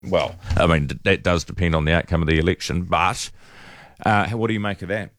Well, I mean, that does depend on the outcome of the election, but what do you make of that?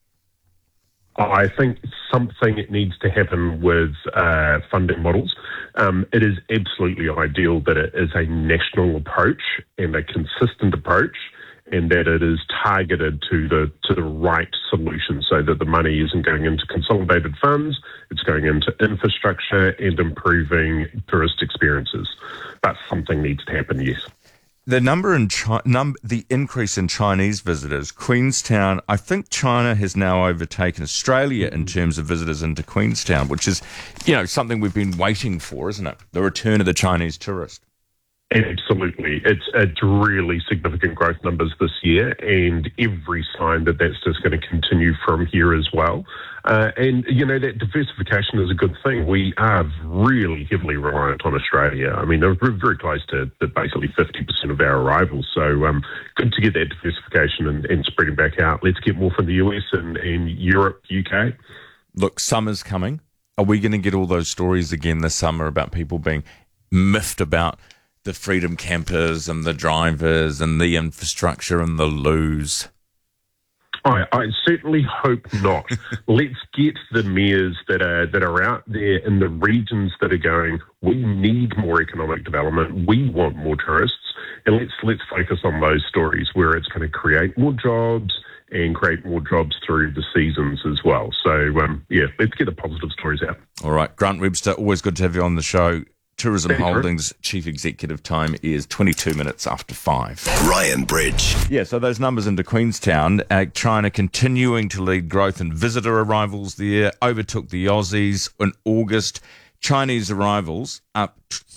I think something needs to happen with funding models. It is absolutely ideal that it is a national approach and a consistent approach, and that it is targeted to the right solution, so that the money isn't going into consolidated funds, it's going into infrastructure and improving tourist experiences. But something needs to happen, yes. The the increase in Chinese visitors, Queenstown, I think China has now overtaken Australia in terms of visitors into Queenstown, which is, something we've been waiting for, isn't it? The return of the Chinese tourist. Absolutely. It's really significant growth numbers this year, and every sign that that's just going to continue from here as well. And that diversification is a good thing. We are really heavily reliant on Australia. I mean, we're very close to basically 50% of our arrivals. So good to get that diversification and spreading back out. Let's get more from the US and Europe, UK. Look, summer's coming. Are we going to get all those stories again this summer about people being miffed about the freedom campers and the drivers and the infrastructure and the loos? I certainly hope not. Let's get the mayors that are out there in the regions that are going, we need more economic development, we want more tourists, and let's focus on those stories where it's going to create more jobs and create more jobs through the seasons as well. So, let's get the positive stories out. All right, Grant Webster, always good to have you on the show. Tourism Holdings Chief Executive. Time is 22 minutes after 5. Ryan Bridge. Yeah, so those numbers into Queenstown, China continuing to lead growth in visitor arrivals there, overtook the Aussies in August. Chinese arrivals up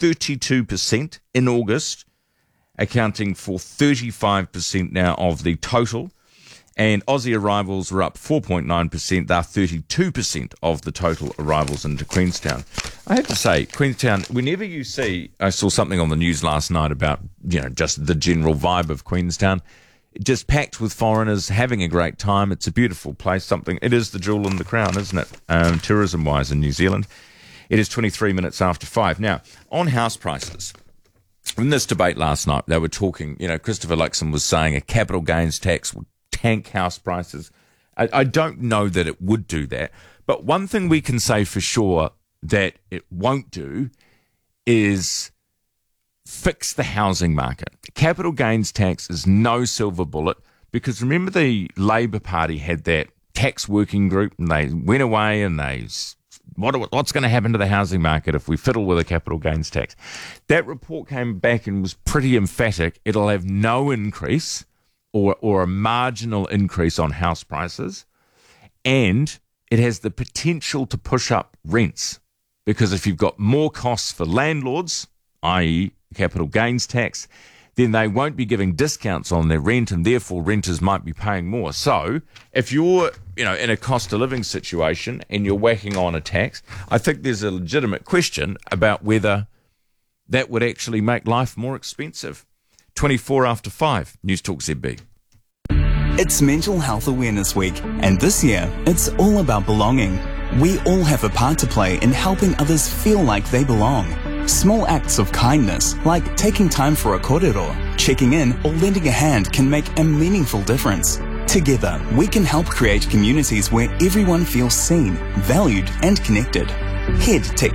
32% in August, accounting for 35% now of the total. And Aussie arrivals were up 4.9%. They're 32% of the total arrivals into Queenstown. I have to say, Queenstown, whenever you see, I saw something on the news last night about, just the general vibe of Queenstown, just packed with foreigners, having a great time. It's a beautiful place. It is the jewel in the crown, isn't it? Tourism-wise in New Zealand. It is 23 minutes after 5. Now, on house prices. In this debate last night, they were talking, Christopher Luxon was saying a capital gains tax would tank house prices. I don't know that it would do that. But one thing we can say for sure that it won't do is fix the housing market. Capital gains tax is no silver bullet, because remember the Labour Party had that tax working group and they went away and what's going to happen to the housing market if we fiddle with a capital gains tax? That report came back and was pretty emphatic. It'll have no increase or a marginal increase on house prices, and it has the potential to push up rents, because if you've got more costs for landlords, i.e. capital gains tax, then they won't be giving discounts on their rent, and therefore renters might be paying more. So if you're in a cost of living situation and you're whacking on a tax, I think there's a legitimate question about whether that would actually make life more expensive. 24 after 5, News Talk ZB. It's Mental Health Awareness Week, and this year, it's all about belonging. We all have a part to play in helping others feel like they belong. Small acts of kindness, like taking time for a korero, checking in, or lending a hand can make a meaningful difference. Together, we can help create communities where everyone feels seen, valued, and connected. Head to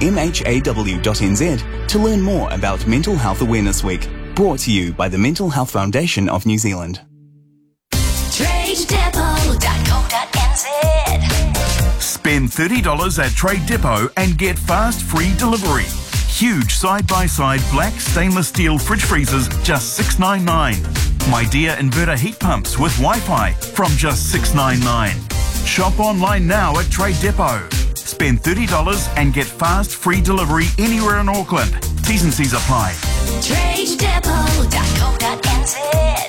mhaw.nz to learn more about Mental Health Awareness Week, brought to you by the Mental Health Foundation of New Zealand. TradeDepot.co.nz. Spend $30 at Trade Depot and get fast free delivery. Huge side-by-side black stainless steel fridge freezers, just $6.99. My Dear inverter heat pumps with Wi-Fi from just $6.99. Shop online now at Trade Depot. Spend $30 and get fast free delivery anywhere in Auckland. T's and C's apply. TradeDepot.co.nz.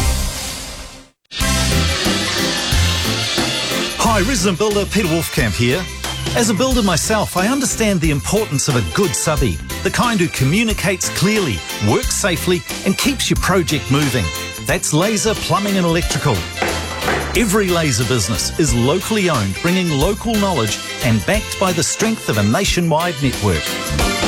Hi, resident builder Peter Wolfcamp here. As a builder myself, I understand the importance of a good subby, the kind who communicates clearly, works safely, and keeps your project moving. That's Laser Plumbing and Electrical. Every laser business is locally owned, bringing local knowledge and backed by the strength of a nationwide network.